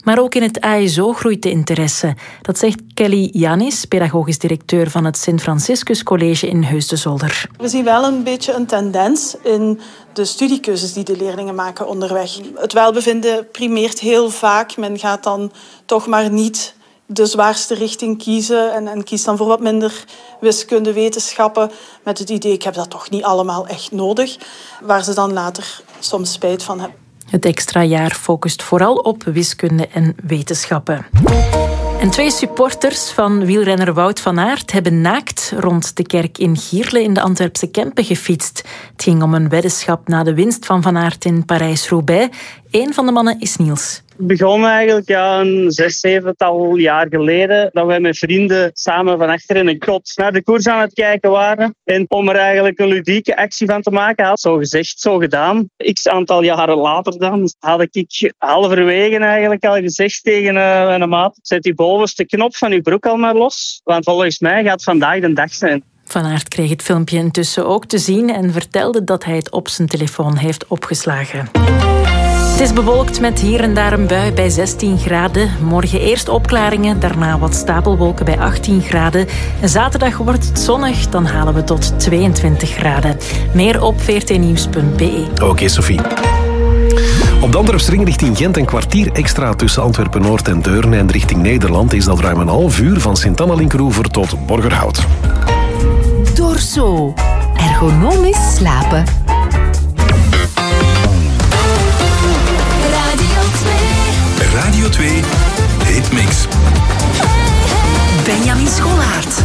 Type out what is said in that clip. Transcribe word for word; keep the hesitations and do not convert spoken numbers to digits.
Maar ook in het A S O groeit de interesse. Dat zegt Kelly Janis, pedagogisch directeur van het Sint Franciscus College in Heus de Zolder. We zien wel een beetje een tendens in de studiekeuzes die de leerlingen maken onderweg. Het welbevinden primeert heel vaak. Men gaat dan toch maar niet de zwaarste richting kiezen en, en kiest dan voor wat minder wiskunde, wetenschappen, met het idee, ik heb dat toch niet allemaal echt nodig, waar ze dan later soms spijt van hebben. Het extra jaar focust vooral op wiskunde en wetenschappen. En twee supporters van wielrenner Wout van Aert hebben naakt rond de kerk in Gierle in de Antwerpse Kempen gefietst. Het ging om een weddenschap na de winst van Van Aert in Parijs-Roubaix. Eén van de mannen is Niels. Het begon eigenlijk ja, een zes, zevental jaar geleden dat wij met vrienden samen van achter in een kot naar de koers aan het kijken waren. En om er eigenlijk een ludieke actie van te maken, had zo gezegd, zo gedaan. X aantal jaren later dan had ik halverwege eigenlijk al gezegd tegen uh, een maat, zet die bovenste knop van uw broek al maar los, want volgens mij gaat vandaag de dag zijn. Van Aert kreeg het filmpje intussen ook te zien en vertelde dat hij het op zijn telefoon heeft opgeslagen. Het is bewolkt met hier en daar een bui bij zestien graden. Morgen eerst opklaringen, daarna wat stapelwolken bij achttien graden. En zaterdag wordt het zonnig, dan halen we tot tweeëntwintig graden. Meer op v r t nieuws punt b e. Oké, okay, Sophie. Op de Antwerpsring richting Gent een kwartier extra tussen Antwerpen-Noord en Deurne en richting Nederland is dat ruim een half uur van Sint-Anna-Linkroever tot Borgerhout. Dorso. Ergonomisch slapen. Radio twee Hitmix. Benjamin Scholaert.